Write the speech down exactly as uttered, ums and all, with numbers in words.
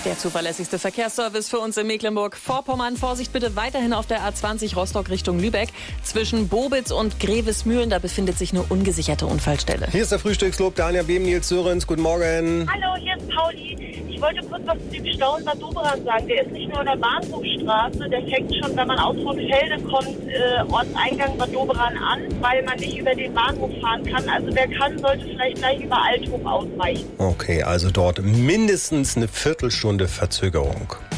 Der zuverlässigste Verkehrsservice für uns in Mecklenburg-Vorpommern. Vorsicht bitte weiterhin auf der A zwanzig Rostock Richtung Lübeck. Zwischen Bobitz und Grevesmühlen, da befindet sich eine ungesicherte Unfallstelle. Hier ist der Frühstückslob, der Anja Behm, Nils Sörens. Guten Morgen. Hallo, hier ist Pauli. Ich wollte kurz was zu dem Stau in Bad Doberan sagen. Der ist nicht nur an der Bahnhofstraße, der fängt schon, wenn man aus Rotfelde kommt, äh, Ortseingang Bad Doberan an, weil man nicht über den Bahnhof fahren kann. Also wer kann, sollte vielleicht gleich über Althof ausweichen. Okay, also dort mindestens eine Viertelstunde Verzögerung.